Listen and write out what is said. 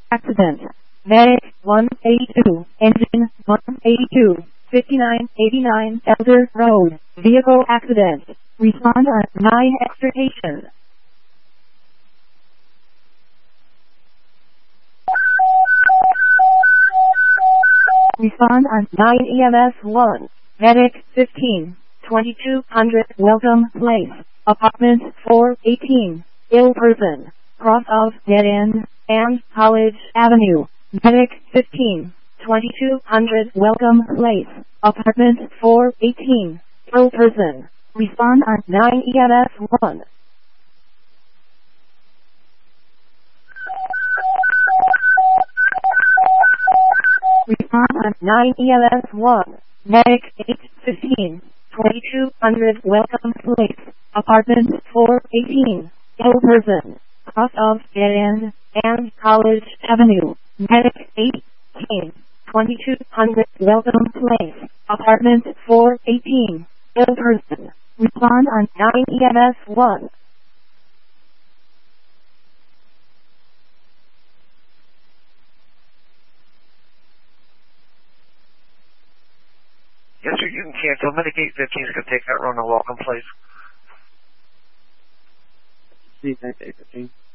Accident. Medic 182. Engine 182. 5989 Elder Road. Vehicle accident. Respond on 9 extrication. Respond on 9 EMS 1. Medic 15. 2200 Welcome Place. Apartment 418. Ill person. Cross of Dead End and College Avenue. Medic 15. 2200 Welcome Place. Apartment 418. Ill person. Respond on 9 EMS 1. Respond on 9 EMS 1. Medic 815. 2200 Welcome Place. Apartment 418. Ill person. Cross of Dead End and College Avenue. Medic 18. 2200 Welcome Place. Apartment 418. Ill person. Respond on 9 EMS 1. Yes, sir, you can cancel. Medic 815 is going to take that run to Welcome Place. See, 815.